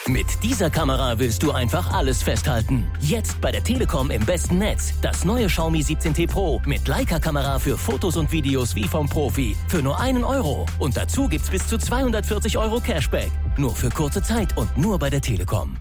Mit dieser Kamera willst du einfach alles festhalten. Jetzt bei der Telekom im besten Netz. Das neue Xiaomi 17T Pro mit Leica-Kamera für Fotos und Videos wie vom Profi. Für nur 1 Euro. Und dazu gibt's bis zu 240 Euro Cashback. Nur für kurze Zeit und nur bei der Telekom.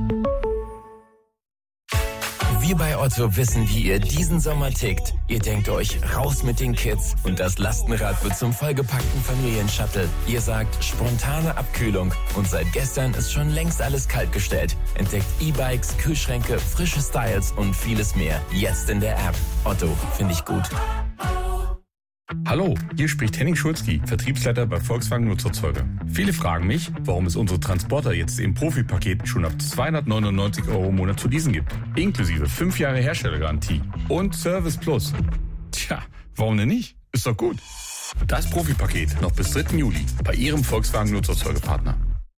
Wir bei Otto wissen, wie ihr diesen Sommer tickt. Ihr denkt euch, raus mit den Kids und das Lastenrad wird zum vollgepackten Familienshuttle. Ihr sagt, spontane Abkühlung und seit gestern ist schon längst alles kaltgestellt. Entdeckt E-Bikes, Kühlschränke, frische Styles und vieles mehr. Jetzt in der App. Otto, finde ich gut. Hallo, hier spricht Henning Schulzki, Vertriebsleiter bei Volkswagen Nutzerzeuger. Viele fragen mich, warum es unsere Transporter jetzt im Profi-Paket schon ab 299 Euro im Monat zu leasen gibt. Inklusive 5 Jahre Herstellergarantie und Service Plus. Tja, warum denn nicht? Ist doch gut. Das Profi-Paket noch bis 3. Juli bei Ihrem Volkswagen Nutzerzeugerpartner.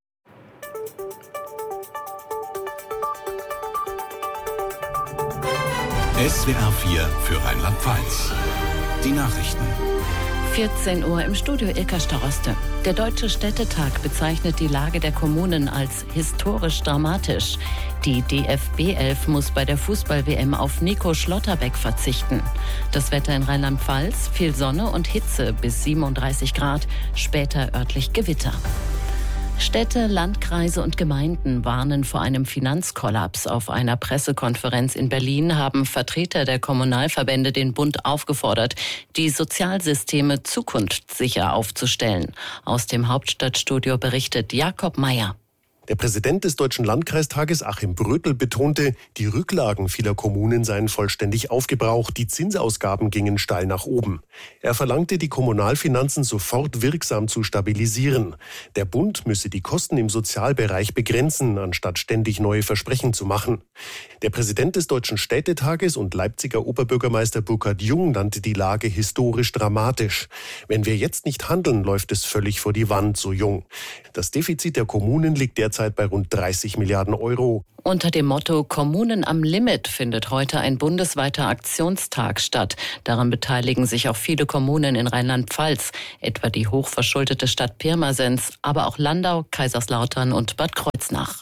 SWR 4 für Rheinland-Pfalz. Die Nachrichten. 14 Uhr im Studio Ilka Staroste. Der Deutsche Städtetag bezeichnet die Lage der Kommunen als historisch dramatisch. Die DFB 11 muss bei der Fußball-WM auf Nico Schlotterbeck verzichten. Das Wetter in Rheinland-Pfalz, viel Sonne und Hitze bis 37 Grad, später örtlich Gewitter. Städte, Landkreise und Gemeinden warnen vor einem Finanzkollaps. Auf einer Pressekonferenz in Berlin haben Vertreter der Kommunalverbände den Bund aufgefordert, die Sozialsysteme zukunftssicher aufzustellen. Aus dem Hauptstadtstudio berichtet Jakob Meyer. Der Präsident des Deutschen Landkreistages, Achim Brötel, betonte, die Rücklagen vieler Kommunen seien vollständig aufgebraucht, die Zinsausgaben gingen steil nach oben. Er verlangte, die Kommunalfinanzen sofort wirksam zu stabilisieren. Der Bund müsse die Kosten im Sozialbereich begrenzen, anstatt ständig neue Versprechen zu machen. Der Präsident des Deutschen Städtetages und Leipziger Oberbürgermeister Burkhard Jung nannte die Lage historisch dramatisch. Wenn wir jetzt nicht handeln, läuft es völlig vor die Wand, so Jung. Das Defizit der Kommunen liegt derzeit bei rund 30 Milliarden Euro. Unter dem Motto Kommunen am Limit findet heute ein bundesweiter Aktionstag statt. Daran beteiligen sich auch viele Kommunen in Rheinland-Pfalz, etwa die hochverschuldete Stadt Pirmasens, aber auch Landau, Kaiserslautern und Bad Kreuznach.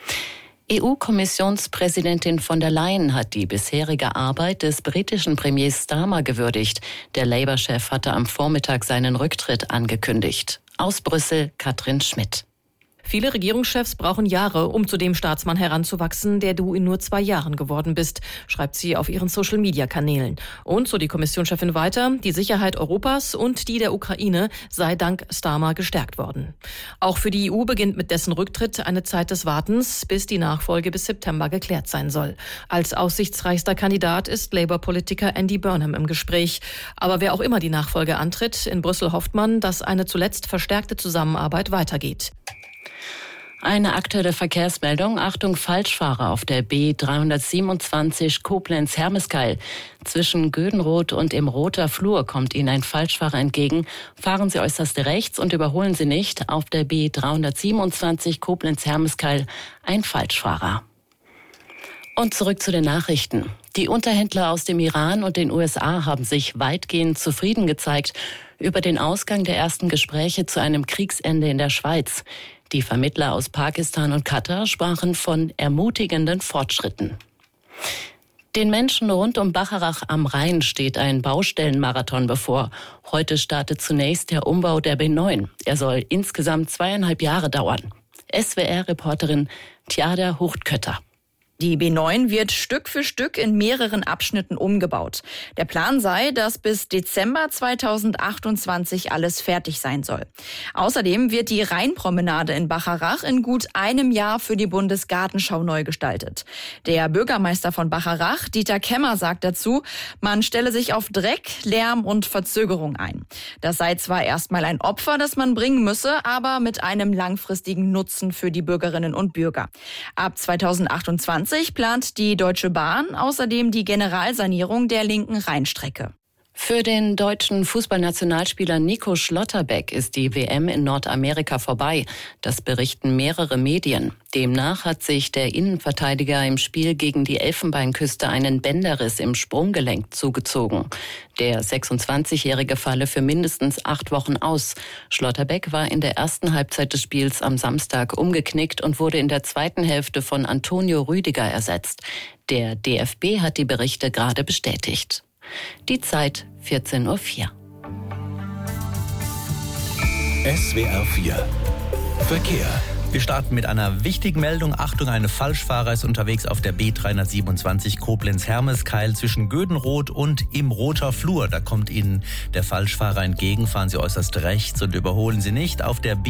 EU-Kommissionspräsidentin von der Leyen hat die bisherige Arbeit des britischen Premiers Starmer gewürdigt. Der Labour-Chef hatte am Vormittag seinen Rücktritt angekündigt. Aus Brüssel, Katrin Schmidt. Viele Regierungschefs brauchen Jahre, um zu dem Staatsmann heranzuwachsen, der du in nur 2 Jahren geworden bist, schreibt sie auf ihren Social-Media-Kanälen. Und, so die Kommissionschefin weiter, die Sicherheit Europas und die der Ukraine sei dank Starmer gestärkt worden. Auch für die EU beginnt mit dessen Rücktritt eine Zeit des Wartens, bis die Nachfolge bis September geklärt sein soll. Als aussichtsreichster Kandidat ist Labour-Politiker Andy Burnham im Gespräch. Aber wer auch immer die Nachfolge antritt, in Brüssel hofft man, dass eine zuletzt verstärkte Zusammenarbeit weitergeht. Eine aktuelle Verkehrsmeldung. Achtung, Falschfahrer auf der B327 Koblenz-Hermeskeil. Zwischen Gödenroth und im Rother Flur kommt Ihnen ein Falschfahrer entgegen. Fahren Sie äußerst rechts und überholen Sie nicht. Auf der B327 Koblenz-Hermeskeil ein Falschfahrer. Und zurück zu den Nachrichten. Die Unterhändler aus dem Iran und den USA haben sich weitgehend zufrieden gezeigt über den Ausgang der ersten Gespräche zu einem Kriegsende in der Schweiz. Die Vermittler aus Pakistan und Katar sprachen von ermutigenden Fortschritten. Den Menschen rund um Bacharach am Rhein steht ein Baustellenmarathon bevor. Heute startet zunächst der Umbau der B9. Er soll insgesamt 2,5 Jahre dauern. SWR-Reporterin Tjada Huchtkötter. Die B9 wird Stück für Stück in mehreren Abschnitten umgebaut. Der Plan sei, dass bis Dezember 2028 alles fertig sein soll. Außerdem wird die Rheinpromenade in Bacharach in gut einem Jahr für die Bundesgartenschau neu gestaltet. Der Bürgermeister von Bacharach, Dieter Kemmer, sagt dazu, man stelle sich auf Dreck, Lärm und Verzögerung ein. Das sei zwar erstmal ein Opfer, das man bringen müsse, aber mit einem langfristigen Nutzen für die Bürgerinnen und Bürger. Ab 2028 plant die Deutsche Bahn außerdem die Generalsanierung der linken Rheinstrecke. Für den deutschen Fußballnationalspieler Nico Schlotterbeck ist die WM in Nordamerika vorbei. Das berichten mehrere Medien. Demnach hat sich der Innenverteidiger im Spiel gegen die Elfenbeinküste einen Bänderriss im Sprunggelenk zugezogen. Der 26-Jährige falle für mindestens 8 Wochen aus. Schlotterbeck war in der ersten Halbzeit des Spiels am Samstag umgeknickt und wurde in der zweiten Hälfte von Antonio Rüdiger ersetzt. Der DFB hat die Berichte gerade bestätigt. Die Zeit 14:04 Uhr. SWR 4 Verkehr. Wir starten mit einer wichtigen Meldung. Achtung, ein Falschfahrer ist unterwegs auf der B327 Koblenz-Hermeskeil zwischen Gödenroth und im Roter Flur. Da kommt Ihnen der Falschfahrer entgegen. Fahren Sie äußerst rechts und überholen Sie nicht. Auf der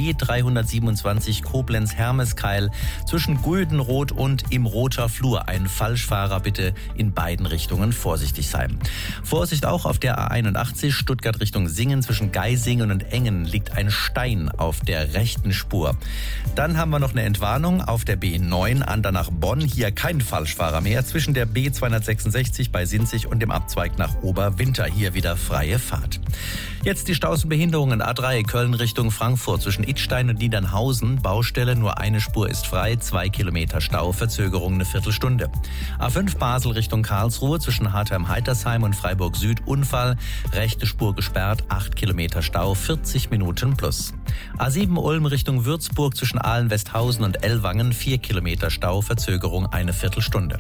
B327 Koblenz-Hermeskeil zwischen Gödenroth und im Roter Flur. Ein Falschfahrer, bitte in beiden Richtungen vorsichtig sein. Vorsicht auch auf der A81 Stuttgart Richtung Singen. Zwischen Geisingen und Engen liegt ein Stein auf der rechten Spur. Dann haben wir noch eine Entwarnung auf der B9 Andernach Bonn. Hier kein Falschfahrer mehr. Zwischen der B266 bei Sinzig und dem Abzweig nach Oberwinter. Hier wieder freie Fahrt. Jetzt die Staus und Behinderungen. A3 Köln Richtung Frankfurt zwischen Idstein und Niedernhausen. Baustelle, nur eine Spur ist frei. 2 Kilometer Stau, Verzögerung eine Viertelstunde. A5 Basel Richtung Karlsruhe zwischen Hartheim-Heitersheim und Freiburg Süd. Unfall, rechte Spur gesperrt. 8 Kilometer Stau, 40 Minuten plus. A7 Ulm Richtung Würzburg zwischen Ahlen-Westhausen und Ellwangen. 4 Kilometer Stau, Verzögerung eine Viertelstunde.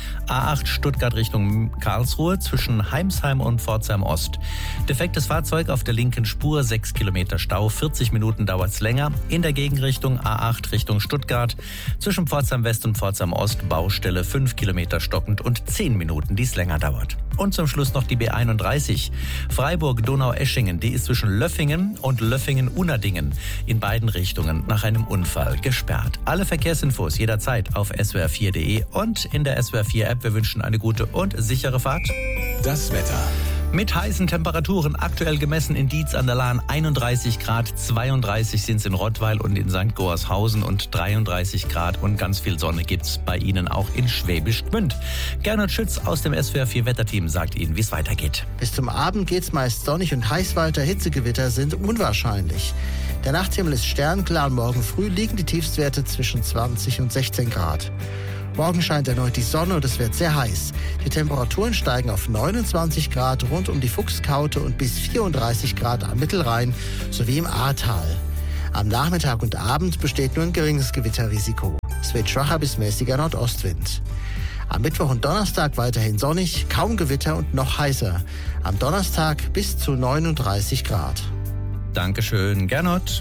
A8 Stuttgart Richtung Karlsruhe zwischen Heimsheim und Pforzheim Ost. Defektes Fahrzeug auf der linken Spur, 6 Kilometer Stau, 40 Minuten dauert's länger. In der Gegenrichtung A8 Richtung Stuttgart zwischen Pforzheim West und Pforzheim Ost. Baustelle 5 Kilometer stockend und 10 Minuten, die es länger dauert. Und zum Schluss noch die B31 Freiburg-Donau-Eschingen. Die ist zwischen Löffingen und Löffingen-Unadingen in beiden Richtungen nach einem Unfall gesperrt. Alle Verkehrsinfos jederzeit auf swr4.de und in der SWR4-App. Wir wünschen eine gute und sichere Fahrt. Das Wetter. Mit heißen Temperaturen, aktuell gemessen in Dietz an der Lahn 31 Grad, 32 sind es in Rottweil und in St. Goarshausen und 33 Grad und ganz viel Sonne gibt's bei Ihnen auch in Schwäbisch Gmünd. Gernot Schütz aus dem SWR4 Wetterteam sagt Ihnen, wie es weitergeht. Bis zum Abend geht's meist sonnig und heiß weiter, Hitzegewitter sind unwahrscheinlich. Der Nachthimmel ist sternklar und morgen früh liegen die Tiefstwerte zwischen 20 und 16 Grad. Morgen scheint erneut die Sonne und es wird sehr heiß. Die Temperaturen steigen auf 29 Grad rund um die Fuchskaute und bis 34 Grad am Mittelrhein sowie im Ahrtal. Am Nachmittag und Abend besteht nur ein geringes Gewitterrisiko. Es wird schwacher bis mäßiger Nordostwind. Am Mittwoch und Donnerstag weiterhin sonnig, kaum Gewitter und noch heißer. Am Donnerstag bis zu 39 Grad. Dankeschön, Gernot.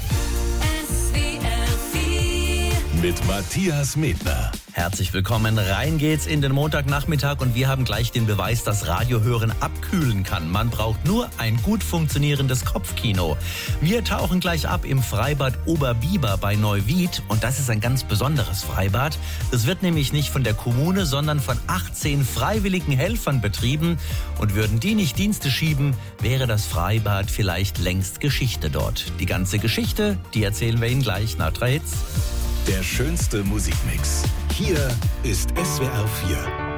Mit Matthias Medner. Herzlich willkommen. Rein geht's in den Montagnachmittag und wir haben gleich den Beweis, dass Radiohören abkühlen kann. Man braucht nur ein gut funktionierendes Kopfkino. Wir tauchen gleich ab im Freibad Oberbiber bei Neuwied und das ist ein ganz besonderes Freibad. Es wird nämlich nicht von der Kommune, sondern von 18 freiwilligen Helfern betrieben und würden die nicht Dienste schieben, wäre das Freibad vielleicht längst Geschichte dort. Die ganze Geschichte, die erzählen wir Ihnen gleich nach 3 Hits. Der schönste Musikmix. Hier ist SWR 4.